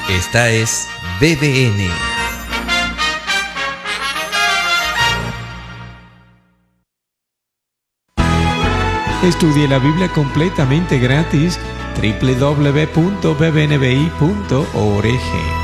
Esta es BBN. Estudie la Biblia completamente gratis. www.bbnbi.org.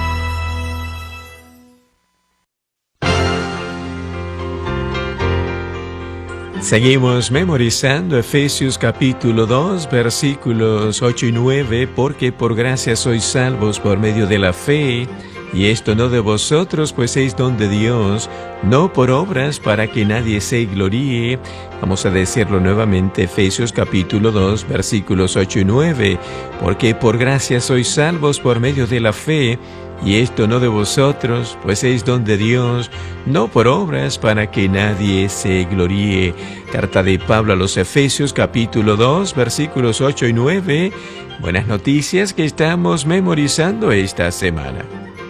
Seguimos memorizando Efesios capítulo 2, versículos 8 y 9, porque por gracia sois salvos por medio de la fe, y esto no de vosotros, pues es don de Dios, no por obras para que nadie se gloríe. Vamos a decirlo nuevamente, Efesios capítulo 2, versículos 8 y 9, porque por gracia sois salvos por medio de la fe, y esto no de vosotros, pues es don de Dios, no por obras para que nadie se gloríe. Carta de Pablo a los Efesios capítulo 2, versículos 8 y 9. Buenas noticias que estamos memorizando esta semana.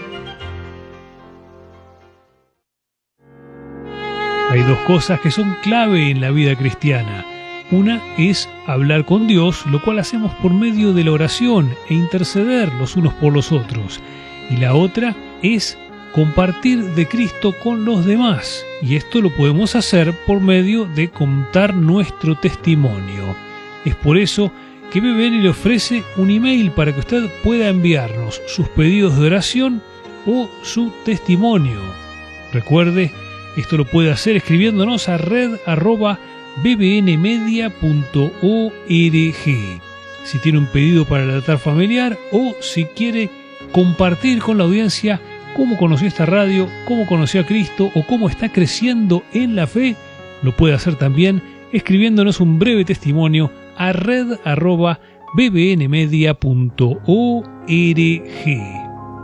Hay dos cosas que son clave en la vida cristiana. Una es hablar con Dios, lo cual hacemos por medio de la oración e interceder los unos por los otros. Y la otra es compartir de Cristo con los demás. Y esto lo podemos hacer por medio de contar nuestro testimonio. Es por eso que BBN le ofrece un email para que usted pueda enviarnos sus pedidos de oración o su testimonio. Recuerde, esto lo puede hacer escribiéndonos a red@bbnmedia.org. Si tiene un pedido para el altar familiar o si quiere compartir con la audiencia cómo conoció esta radio, cómo conoció a Cristo o cómo está creciendo en la fe, lo puede hacer también escribiéndonos un breve testimonio a red@bbnmedia.org.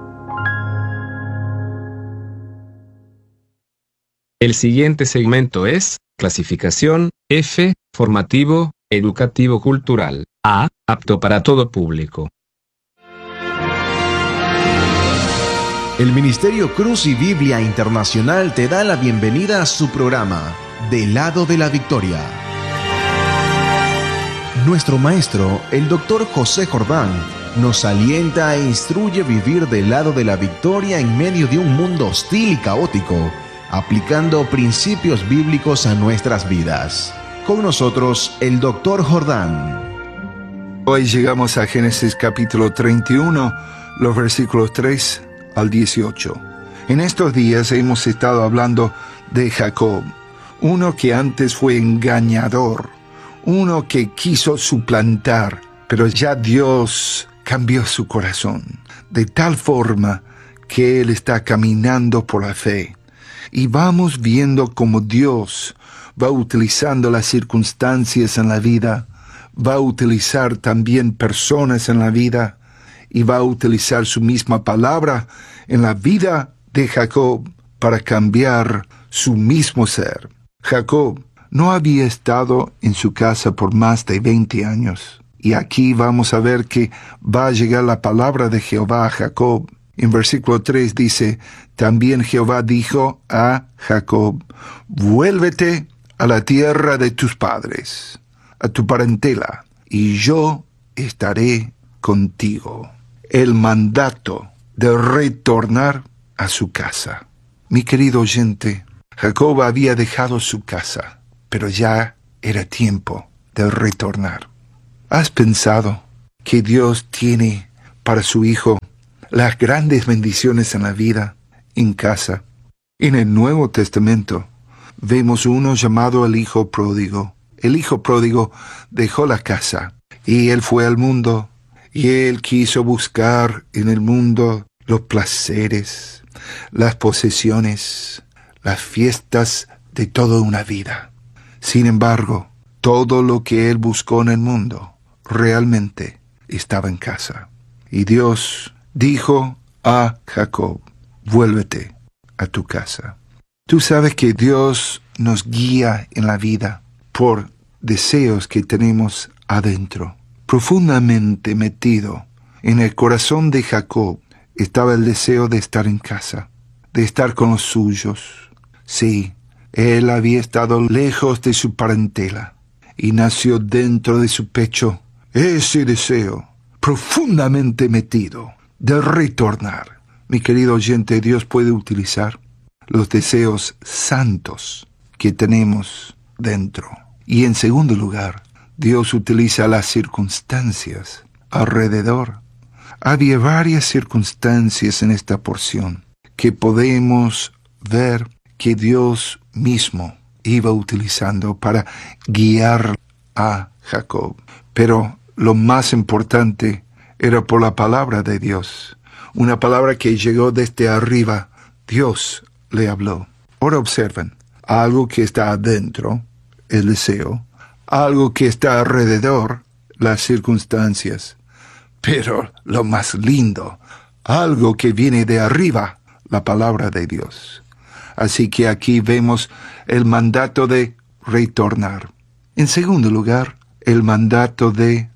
El siguiente segmento es clasificación F, formativo, educativo cultural. A, apto para todo público. El Ministerio Cruz y Biblia Internacional te da la bienvenida a su programa, Del lado de la victoria. Nuestro maestro, el Dr. José Jordán, nos alienta e instruye a vivir del lado de la victoria en medio de un mundo hostil y caótico, aplicando principios bíblicos a nuestras vidas. Con nosotros, el Dr. Jordán. Hoy llegamos a Génesis capítulo 31, los versículos 3 al 18. En estos días hemos estado hablando de Jacob, uno que antes fue engañador, uno que quiso suplantar, pero ya Dios cambió su corazón, de tal forma que él está caminando por la fe. Y vamos viendo cómo Dios va utilizando las circunstancias en la vida, va a utilizar también personas en la vida, y va a utilizar su misma palabra en la vida de Jacob para cambiar su mismo ser. Jacob no había estado en su casa por más de 20 años. Y aquí vamos a ver que va a llegar la palabra de Jehová a Jacob. En versículo 3 dice, también Jehová dijo a Jacob, vuélvete a la tierra de tus padres, a tu parentela, y yo estaré contigo. El mandato de retornar a su casa. Mi querido oyente, Jacob había dejado su casa, pero ya era tiempo de retornar. ¿Has pensado que Dios tiene para su hijo las grandes bendiciones en la vida, en casa? En el Nuevo Testamento vemos uno llamado el Hijo Pródigo. El Hijo Pródigo dejó la casa y él fue al mundo. Y él quiso buscar en el mundo los placeres, las posesiones, las fiestas de toda una vida. Sin embargo, todo lo que él buscó en el mundo realmente estaba en casa. Y Dios dijo a Jacob, vuélvete a tu casa. Tú sabes que Dios nos guía en la vida por deseos que tenemos adentro. Profundamente metido en el corazón de Jacob estaba el deseo de estar en casa, de estar con los suyos. Sí, él había estado lejos de su parentela y nació dentro de su pecho ese deseo profundamente metido de retornar. Mi querido oyente, Dios puede utilizar los deseos santos que tenemos dentro. Y en segundo lugar, Dios utiliza las circunstancias alrededor. Había varias circunstancias en esta porción que podemos ver que Dios mismo iba utilizando para guiar a Jacob. Pero lo más importante era por la palabra de Dios. Una palabra que llegó desde arriba. Dios le habló. Ahora observen, algo que está adentro, el deseo, algo que está alrededor, las circunstancias. Pero lo más lindo, algo que viene de arriba, la palabra de Dios. Así que aquí vemos el mandato de retornar. En segundo lugar, el mandato de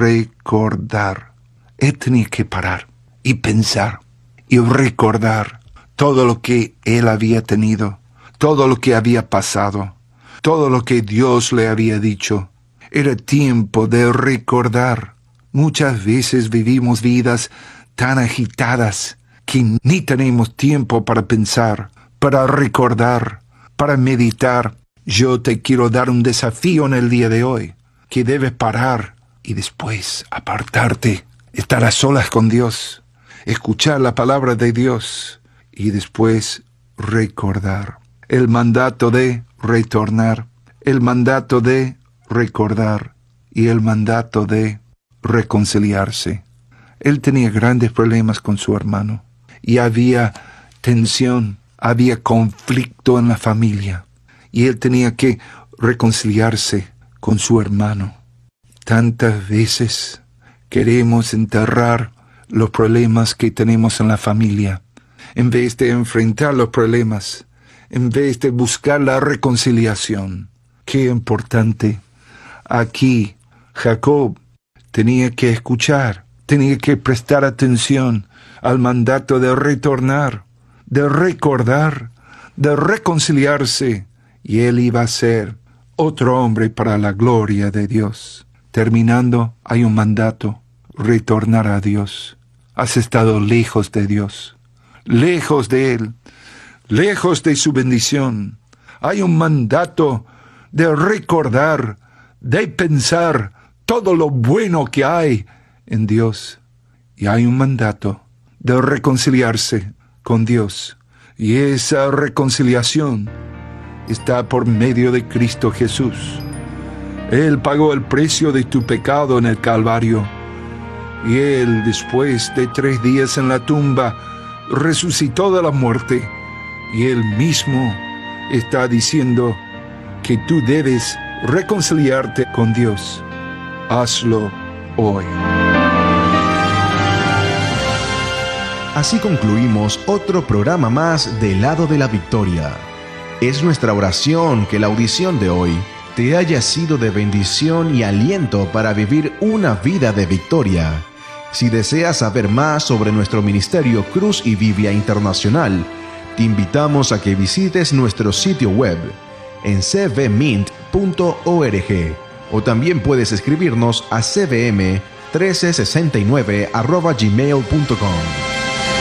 recordar. Él tenía que parar y pensar y recordar todo lo que él había tenido, todo lo que había pasado, todo lo que Dios le había dicho. Era tiempo de recordar. Muchas veces vivimos vidas tan agitadas que ni tenemos tiempo para pensar, para recordar, para meditar. Yo te quiero dar un desafío en el día de hoy, que debes parar y después apartarte, estar a solas con Dios, escuchar la palabra de Dios y después recordar. El mandato de retornar, el mandato de recordar y el mandato de reconciliarse. Él tenía grandes problemas con su hermano y había tensión, había conflicto en la familia y él tenía que reconciliarse con su hermano. Tantas veces queremos enterrar los problemas que tenemos en la familia en vez de enfrentar los problemas, en vez de buscar la reconciliación. Qué importante. Aquí Jacob tenía que escuchar, tenía que prestar atención al mandato de retornar, de recordar, de reconciliarse, y él iba a ser otro hombre para la gloria de Dios. Terminando, hay un mandato: retornar a Dios. Has estado lejos de Dios, lejos de Él, lejos de su bendición. Hay un mandato de recordar, de pensar todo lo bueno que hay en Dios. Y hay un mandato de reconciliarse con Dios. Y esa reconciliación está por medio de Cristo Jesús. Él pagó el precio de tu pecado en el Calvario. Y Él, después de 3 días en la tumba, resucitó de la muerte. Y Él mismo está diciendo que tú debes reconciliarte con Dios. Hazlo hoy. Así concluimos otro programa más del Lado de la Victoria. Es nuestra oración que la audición de hoy te haya sido de bendición y aliento para vivir una vida de victoria. Si deseas saber más sobre nuestro ministerio Cruz y Biblia Internacional, te invitamos a que visites nuestro sitio web en cvmint.org o también puedes escribirnos a cvm1369@gmail.com.